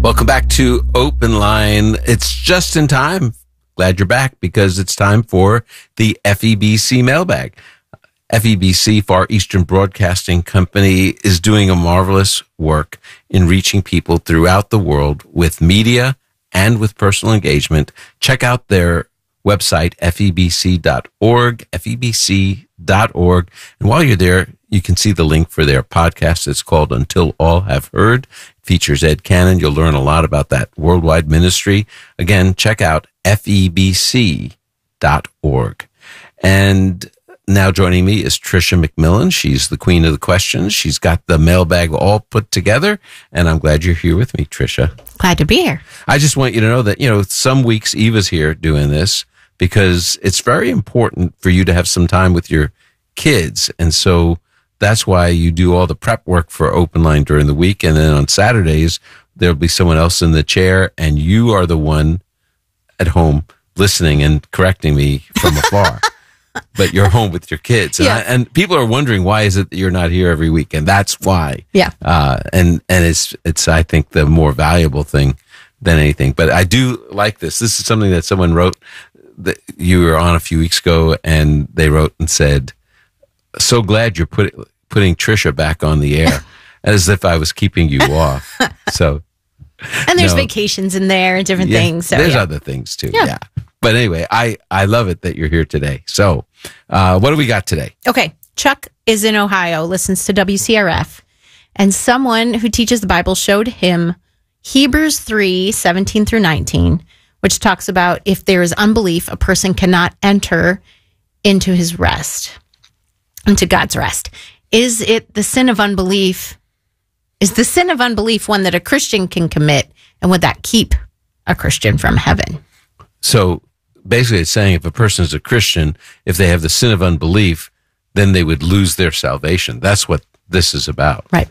Welcome back to Open Line. It's just in time. Glad you're back because it's time for the FEBC mailbag. FEBC, Far Eastern Broadcasting Company, is doing a marvelous work in reaching people throughout the world with media and with personal engagement. Check out their website, febc.org, febc.org. And while you're there, you can see the link for their podcast. It's called Until All Have Heard. It features Ed Cannon. You'll learn a lot about that worldwide ministry. Again, check out febc.org. And now joining me is Tricia McMillan. She's the queen of the questions. She's got the mailbag all put together, and I'm glad you're here with me, Tricia. Glad to be here. I just want you to know that, some weeks Eva's here doing this because it's very important for you to have some time with your kids. And so that's why you do all the prep work for Open Line during the week. And then on Saturdays, there'll be someone else in the chair, and you are the one at home listening and correcting me from afar. But you're home with your kids. And, Yeah. and people are wondering, why is it that you're not here every week? And that's why. Yeah. And it's, I think, the more valuable thing than anything. But I do like this. This is something that someone wrote that you were on a few weeks ago, and they wrote and said, so glad you're putting Tricia back on the air, as if I was keeping you off. So, And there's vacations in there and different things. So there's other things too. Yeah. But anyway, I love it that you're here today. So, what do we got today? Okay. Chuck is in Ohio, listens to WCRF, and someone who teaches the Bible showed him Hebrews 3:17 through 19, which talks about if there is unbelief, a person cannot enter into his rest, into God's rest. Is it the sin of unbelief? Is the sin of unbelief one that a Christian can commit, and would that keep a Christian from heaven? So basically it's saying if a person is a Christian, if they have the sin of unbelief, then they would lose their salvation. That's what this is about. Right.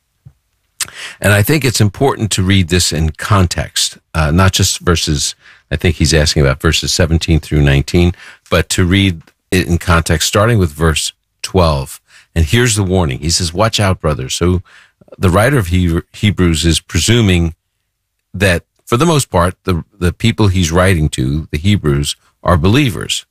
And I think it's important to read this in context, not just verses, I think he's asking about verses 17 through 19, but to read it in context, starting with verse 12. And here's the warning. He says, watch out, brothers. So the writer of Hebrews is presuming that for the most part, the people he's writing to, the Hebrews, are believers.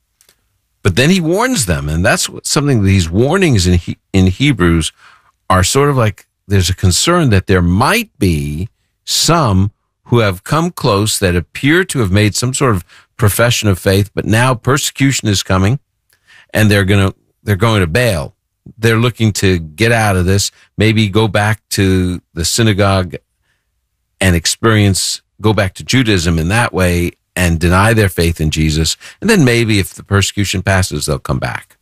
But then he warns them, and that's something that these warnings in Hebrews are sort of like there's a concern that there might be some who have come close that appear to have made some sort of profession of faith, but now persecution is coming, and they're going to bail. They're looking to get out of this, maybe go back to the synagogue and go back to Judaism in that way and deny their faith in Jesus. And then maybe if the persecution passes, they'll come back.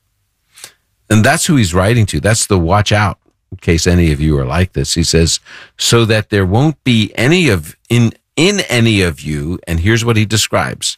And that's who he's writing to. That's the watch out, in case any of you are like this. He says, so that there won't be in any of you, and here's what he describes,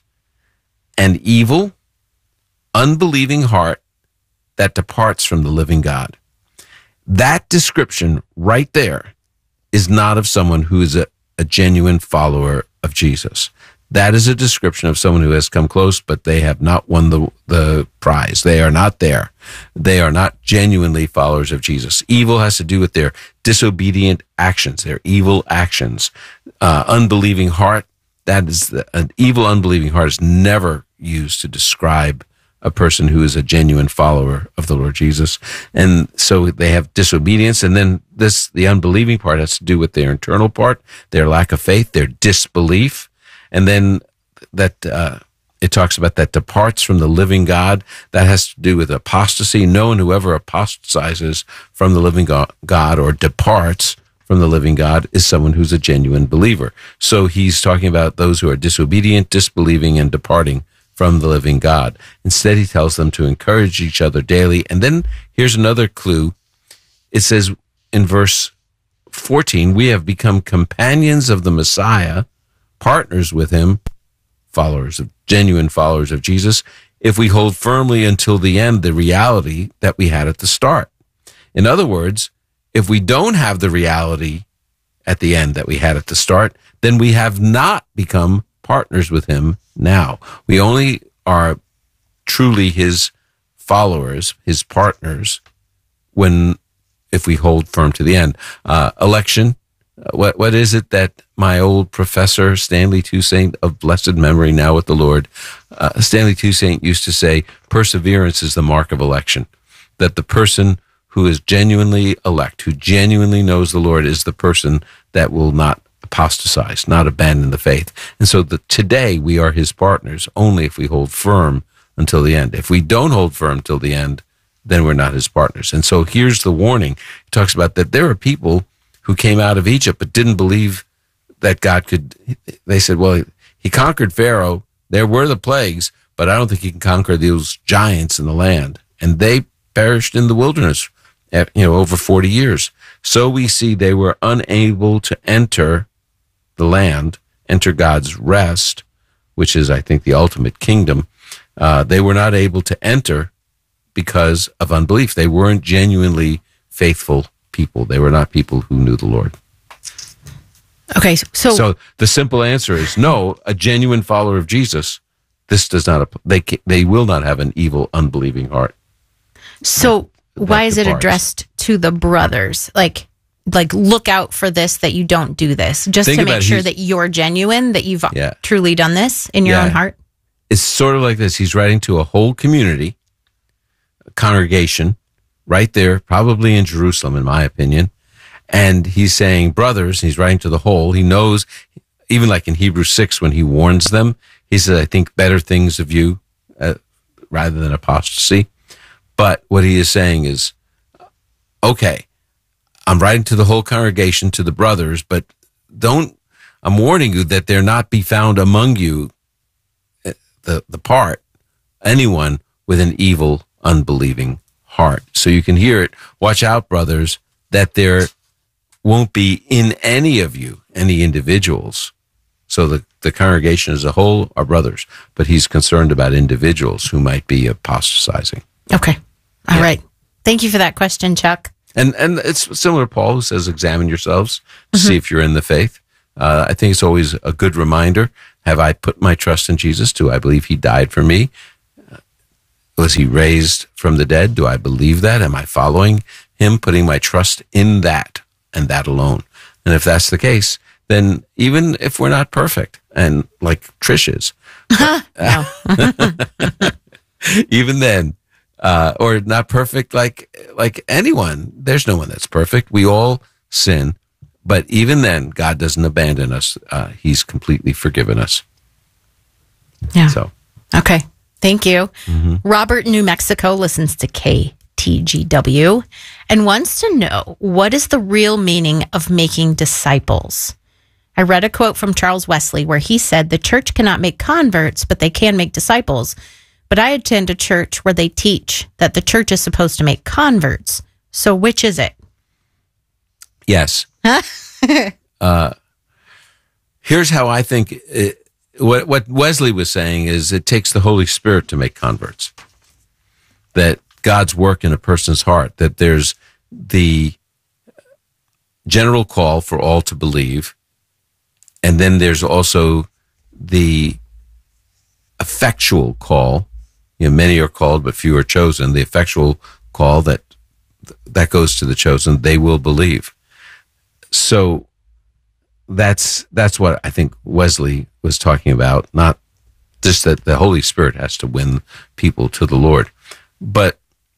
an evil, unbelieving heart that departs from the living God. That description right there is not of someone who is a genuine follower of Jesus. That is a description of someone who has come close, but they have not won the prize. They are not there. They are not genuinely followers of Jesus. Evil has to do with their disobedient actions, their evil actions. Unbelieving heart, an evil, unbelieving heart is never used to describe a person who is a genuine follower of the Lord Jesus. And so they have disobedience. And then the unbelieving part has to do with their internal part, their lack of faith, their disbelief. And then that, it talks about that departs from the living God. That has to do with apostasy. No one who ever apostatizes from the living God or departs from the living God is someone who's a genuine believer. So he's talking about those who are disobedient, disbelieving, and departing from the living God. Instead, he tells them to encourage each other daily. And then here's another clue. It says in verse 14, we have become companions of the Messiah, partners with him, genuine followers of Jesus, if we hold firmly until the end the reality that we had at the start. In other words, if we don't have the reality at the end that we had at the start, then we have not become partners with him now. We only are truly his followers, his partners, if we hold firm to the end. Election, What is it that my old professor, Stanley Toussaint, of blessed memory, now with the Lord, Stanley Toussaint used to say, perseverance is the mark of election. That the person who is genuinely elect, who genuinely knows the Lord, is the person that will not apostatize, not abandon the faith. And so today we are his partners only if we hold firm until the end. If we don't hold firm till the end, then we're not his partners. And so here's the warning. He talks about that there are people who came out of Egypt but didn't believe that God could. They said, well, he conquered Pharaoh. There were the plagues, but I don't think he can conquer those giants in the land. And they perished in the wilderness at, over 40 years. So we see they were unable to enter the land, enter God's rest, which is, I think, the ultimate kingdom. They were not able to enter because of unbelief. They weren't genuinely faithful people. They were not people who knew the Lord. Okay, so the simple answer is no. A genuine follower of Jesus, this does not. They will not have an evil, unbelieving heart. So why is it addressed to the brothers? Like look out for this, that you don't do this, just to make sure that you're genuine, that you've truly done this in your own heart. It's sort of like this. He's writing to a whole community, a congregation, right there, probably in Jerusalem, in my opinion. And he's saying, brothers, he's writing to the whole. He knows, even like in Hebrews 6, when he warns them, he says, I think better things of you rather than apostasy. But what he is saying is, okay, I'm writing to the whole congregation, to the brothers, but I'm warning you that there not be found among you anyone with an evil, unbelieving heart. So you can hear it. Watch out, brothers, that there won't be in any of you any individuals. So the congregation as a whole are brothers, but he's concerned about individuals who might be apostatizing. Okay. All right. Thank you for that question, Chuck. And it's similar to Paul, who says, examine yourselves to see if you're in the faith. I think it's always a good reminder. Have I put my trust in Jesus? Do I believe he died for me? Was he raised from the dead? Do I believe that? Am I following him, putting my trust in that and that alone? And if that's the case, then even if we're not perfect, and like Trish is, even then, or not perfect like anyone, there's no one that's perfect. We all sin. But even then, God doesn't abandon us. He's completely forgiven us. Yeah. So. Okay. Thank you. Mm-hmm. Robert in New Mexico listens to KTGW and wants to know, what is the real meaning of making disciples? I read a quote from Charles Wesley where he said, the church cannot make converts, but they can make disciples. But I attend a church where they teach that the church is supposed to make converts. So which is it? Yes. Here's how I think what Wesley was saying is it takes the Holy Spirit to make converts. That God's work in a person's heart, that there's the general call for all to believe, and then there's also the effectual call. Many are called, but few are chosen. The effectual call that goes to the chosen, they will believe. So that's what I think Wesley was talking about, not just that the Holy Spirit has to win people to the Lord. But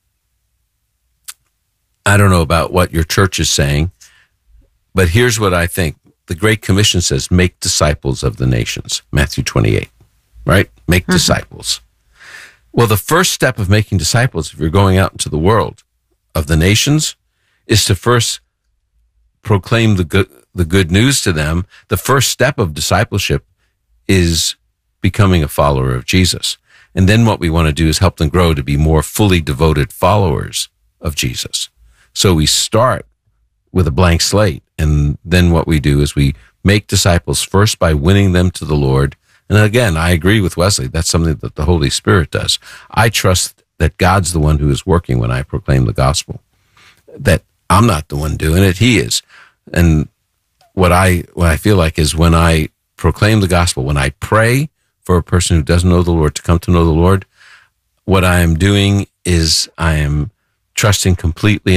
I don't know about what your church is saying, but here's what I think. The Great Commission says, make disciples of the nations, Matthew 28, right? Make disciples. Well, the first step of making disciples, if you're going out into the world of the nations, is to first proclaim the good news to them. The first step of discipleship is becoming a follower of Jesus. And then what we want to do is help them grow to be more fully devoted followers of Jesus. So we start with a blank slate. And then what we do is we make disciples first by winning them to the Lord. And again, I agree with Wesley. That's something that the Holy Spirit does. I trust that God's the one who is working when I proclaim the gospel, that I'm not the one doing it. He is. And what I feel like is when I proclaim the gospel, when I pray for a person who doesn't know the Lord to come to know the Lord, what I am doing is I am trusting completely in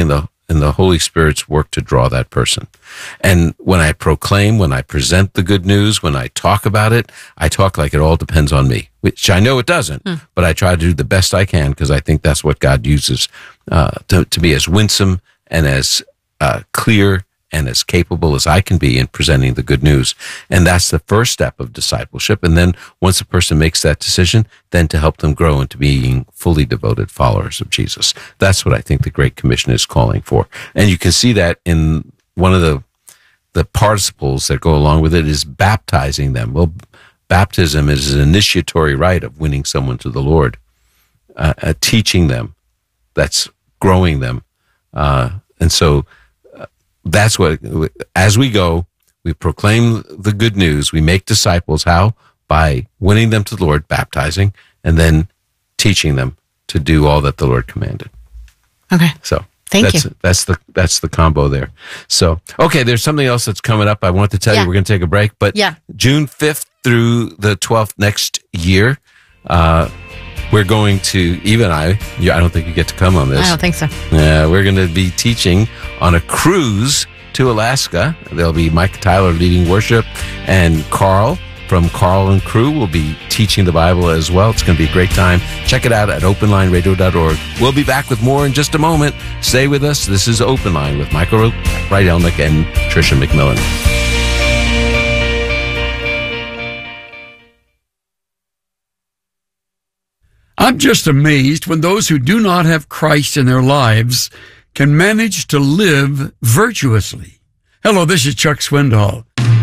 and the Holy Spirit's work to draw that person. And when I proclaim, when I present the good news, when I talk about it, I talk like it all depends on me, which I know it doesn't, but I try to do the best I can because I think that's what God uses to be as winsome and as clear and as capable as I can be in presenting the good news. And that's the first step of discipleship. And then once a person makes that decision, then to help them grow into being fully devoted followers of Jesus. That's what I think the Great Commission is calling for. And you can see that in one of the participles that go along with it is baptizing them. Well, baptism is an initiatory rite of winning someone to the Lord, teaching them, that's growing them. And so that's what, as we go, we proclaim the good news. We make disciples. How? By winning them to the Lord, baptizing, and then teaching them to do all that the Lord commanded. Okay. So Thank you. That's the combo there. So, okay, there's something else that's coming up. I want to tell you, we're going to take a break, but June 5th through the 12th next year, we're going to, Eva and I don't think you get to come on this. I don't think so. Yeah, we're going to be teaching on a cruise to Alaska. There'll be Mike Tyler leading worship, and Carl from Carl and Crew will be teaching the Bible as well. It's going to be a great time. Check it out at openlineradio.org. We'll be back with more in just a moment. Stay with us. This is Open Line with Michael Rydelnik and Tricia McMillan. I'm just amazed when those who do not have Christ in their lives can manage to live virtuously. Hello, this is Chuck Swindoll.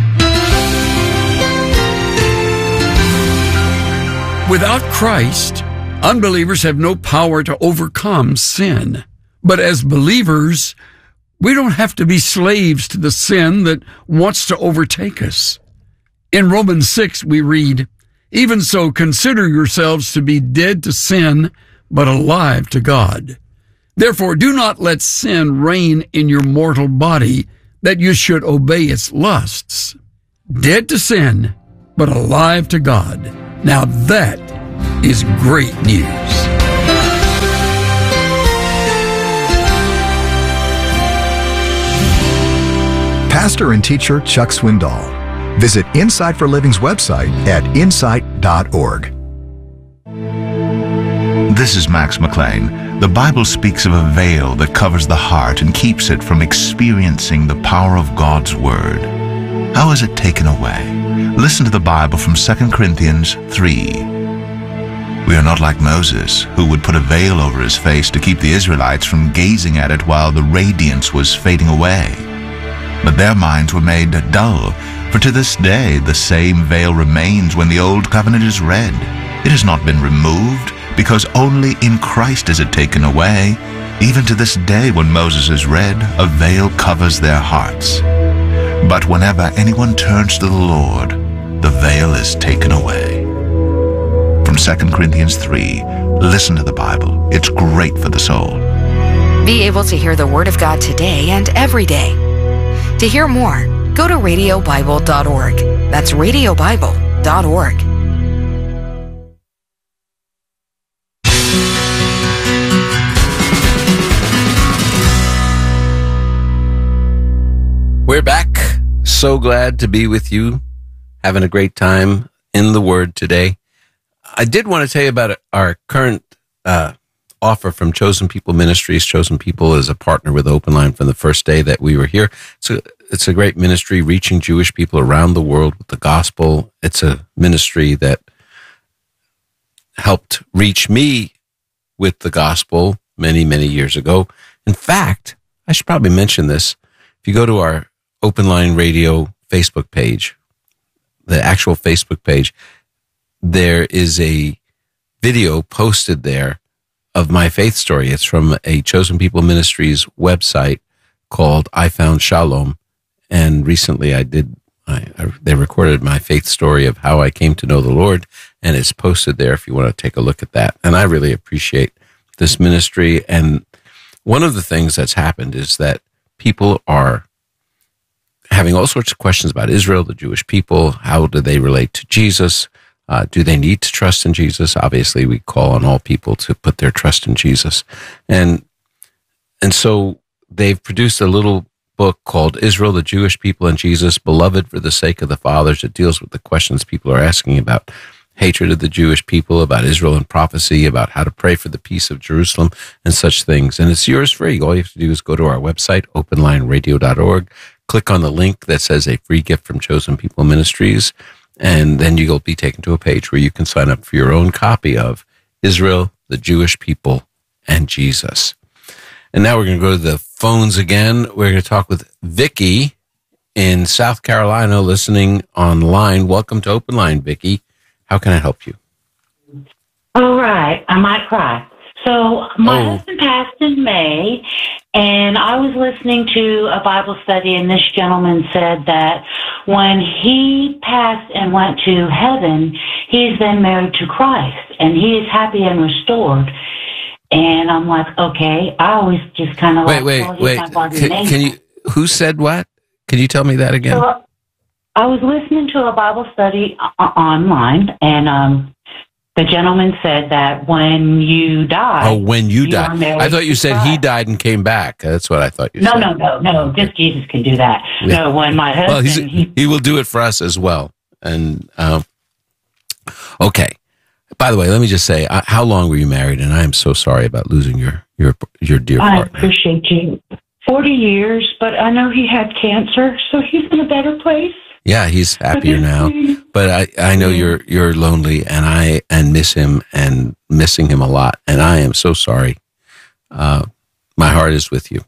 Without Christ, unbelievers have no power to overcome sin. But as believers, we don't have to be slaves to the sin that wants to overtake us. In Romans 6, we read, "Even so, consider yourselves to be dead to sin, but alive to God. Therefore, do not let sin reign in your mortal body, that you should obey its lusts." Dead to sin, but alive to God. Now that is great news. Pastor and teacher Chuck Swindoll. Visit Insight for Living's website at insight.org. This is Max McLean. The Bible speaks of a veil that covers the heart and keeps it from experiencing the power of God's Word. How is it taken away? Listen to the Bible from 2 Corinthians 3. We are not like Moses, who would put a veil over his face to keep the Israelites from gazing at it while the radiance was fading away. But their minds were made dull, for to this day the same veil remains when the Old Covenant is read. It has not been removed, because only in Christ is it taken away. Even to this day when Moses is read, a veil covers their hearts. But whenever anyone turns to the Lord, the veil is taken away. From 2 Corinthians 3, listen to the Bible. It's great for the soul. Be able to hear the Word of God today and every day. To hear more, go to radiobible.org. That's radiobible.org. We're back. So glad to be with you. Having a great time in the Word today. I did want to tell you about our current offer from Chosen People Ministries. Chosen People is a partner with Open Line from the first day that we were here. It's a great ministry reaching Jewish people around the world with the gospel. It's a ministry that helped reach me with the gospel many, many years ago. In fact, I should probably mention this. If you go to our Open Line Radio Facebook page, the actual Facebook page, there is a video posted there of my faith story. It's from a Chosen People Ministries website called I Found Shalom. And recently they recorded my faith story of how I came to know the Lord, and it's posted there if you want to take a look at that. And I really appreciate this ministry. And one of the things that's happened is that people are having all sorts of questions about Israel, the Jewish people. How do they relate to Jesus? Do they need to trust in Jesus? Obviously, we call on all people to put their trust in Jesus. And so they've produced a little book called Israel, the Jewish People and Jesus, Beloved for the Sake of the Fathers. It deals with the questions people are asking about hatred of the Jewish people, about Israel and prophecy, about how to pray for the peace of Jerusalem and such things. And it's yours free. All you have to do is go to our website, openlineradio.org, click on the link that says a free gift from Chosen People Ministries, and then you'll be taken to a page where you can sign up for your own copy of Israel, the Jewish People, and Jesus. And now we're going to go to the phones again. We're going to talk with Vicki in South Carolina, listening online. Welcome to Open Line, Vicki. How can I help you? All right. I might cry. So my husband passed in May, and I was listening to a Bible study, and this gentleman said that when he passed and went to heaven, he's then married to Christ, and he is happy and restored. And I'm like, okay. I always just kind of wait. Can you? Who said what? Can you tell me that again? So I was listening to a Bible study online, and the gentleman said that when you die... Oh, when you die. I thought you said he died and came back. That's what I thought you said. No. Just Jesus can do that. Yeah. No, when my husband... Well, he will do it for us as well. And, okay. By the way, let me just say, how long were you married? And I am so sorry about losing your dear partner. I appreciate you. 40 years, but I know he had cancer, so he's in a better place. Yeah, he's happier now. But I know you're lonely, and I miss him and missing him a lot. And I am so sorry. My heart is with you.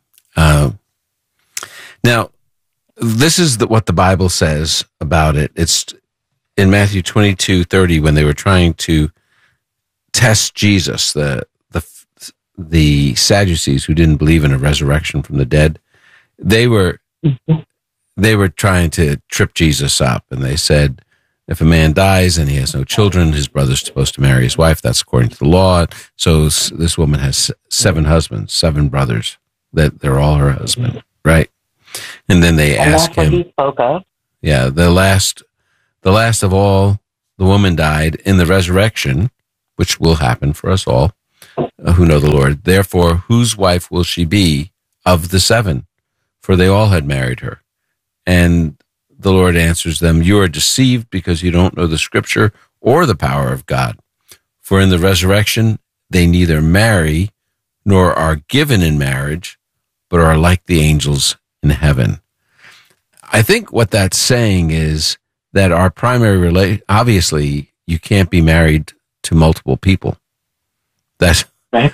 Now, this is what the Bible says about it. It's in Matthew 22:30 when they were trying to test Jesus, the Sadducees who didn't believe in a resurrection from the dead. They were trying to trip Jesus up, and they said, if a man dies and he has no children, his brother's supposed to marry his wife. That's according to the law. So this woman has 7 husbands, 7 brothers, that they're all her husband, right? And then they ask him. He spoke of. Yeah, the last of all, the woman died in the resurrection, which will happen for us all who know the Lord. Therefore, whose wife will she be of the 7? For they all had married her. And the Lord answers them, you are deceived because you don't know the scripture or the power of God. For in the resurrection, they neither marry nor are given in marriage, but are like the angels in heaven. I think what that's saying is that our primary obviously you can't be married to multiple people. That's right.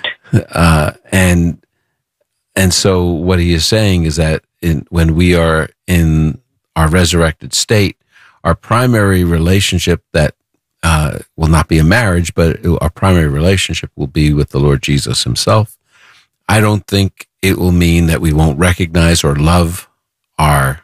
And so what he is saying is that when we are in our resurrected state, our primary relationship that will not be a marriage, but our primary relationship will be with the Lord Jesus himself. I don't think it will mean that we won't recognize or love our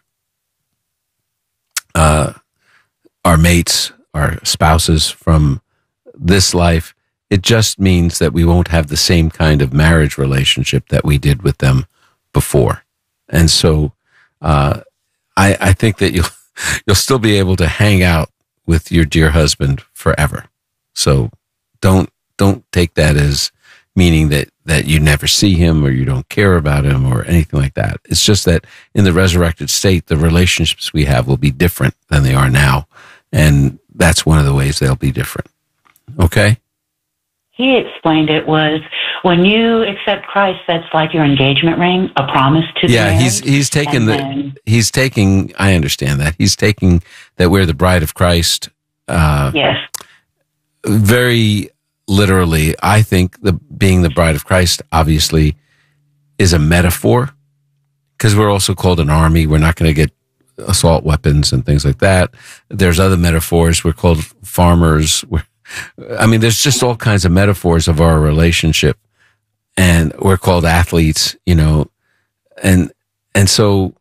mates, our spouses from this life. It just means that we won't have the same kind of marriage relationship that we did with them before. And so I think that you'll still be able to hang out with your dear husband forever. So don't take that as meaning that you never see him or you don't care about him or anything like that. It's just that in the resurrected state, the relationships we have will be different than they are now. And that's one of the ways they'll be different. Okay? He explained it was when you accept Christ, that's like your engagement ring, a promise to the marriage. he's taking I understand that. He's taking that we're the bride of Christ. Yes. Very literally. I think being the bride of Christ obviously is a metaphor, because we're also called an army. We're not going to get assault weapons and things like that. There's other metaphors. We're called farmers. There's just all kinds of metaphors of our relationship, and we're called athletes, and so,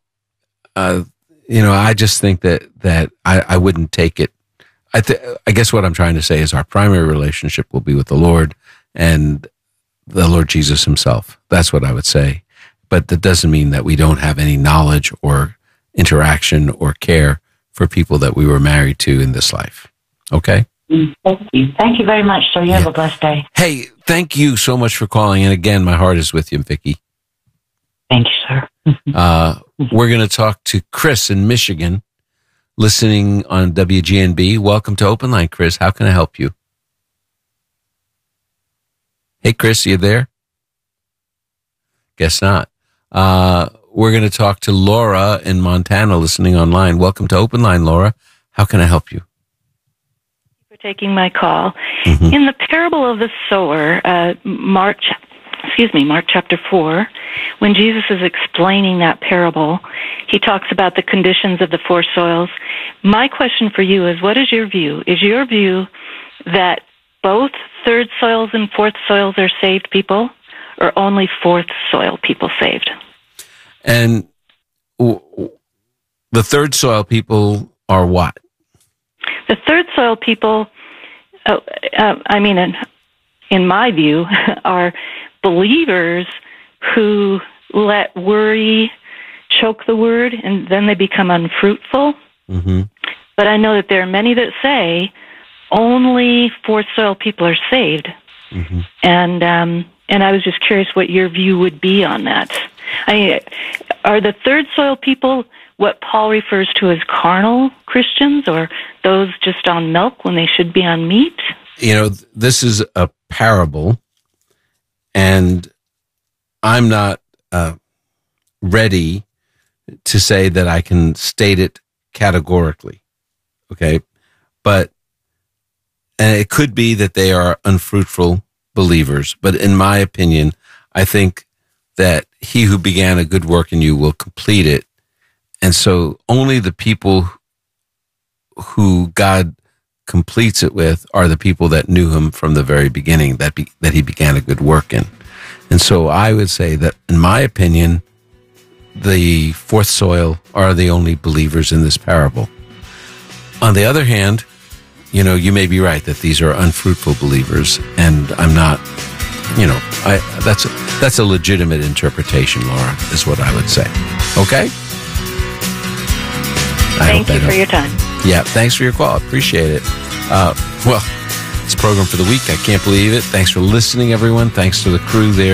I just think that I wouldn't take it. I guess what I'm trying to say is our primary relationship will be with the Lord and the Lord Jesus himself. That's what I would say. But that doesn't mean that we don't have any knowledge or interaction or care for people that we were married to in this life. Okay? Thank you. Thank you very much, sir. You have a blessed day. Hey, thank you so much for calling. And again, my heart is with you, Vicki. Thank you, sir. We're going to talk to Chris in Michigan, listening on WGNB. Welcome to Open Line, Chris. How can I help you? Hey, Chris, you there? Guess not. We're going to talk to Laura in Montana, listening online. Welcome to Open Line, Laura. How can I help you? For taking my call. Mm-hmm. In the parable of the sower, Mark chapter 4, when Jesus is explaining that parable, he talks about the conditions of the four soils. My question for you is, what is your view? Is your view that both third soils and fourth soils are saved people, or only fourth soil people saved? And the third soil people are what? The third soil people, in my view, are believers who let worry choke the word, and then they become unfruitful. Mm-hmm. But I know that there are many that say only fourth soil people are saved. Mm-hmm. And I was just curious what your view would be on that. Are the third soil people what Paul refers to as carnal Christians, or those just on milk when they should be on meat? You know, this is a parable, and I'm not ready to say that I can state it categorically, okay? And it could be that they are unfruitful believers, but in my opinion, I think that he who began a good work in you will complete it. And so only the people who God completes it with are the people that knew him from the very beginning, that he began a good work in. And so I would say that, in my opinion, the fourth soil are the only believers in this parable. On the other hand, you know, you may be right that these are unfruitful believers, and I'm not, that's a legitimate interpretation, Laura, is what I would say. Okay? Thank you for your time. Yeah, thanks for your call. Appreciate it. Well, it's a program for the week. I can't believe it. Thanks for listening, everyone. Thanks to the crew there.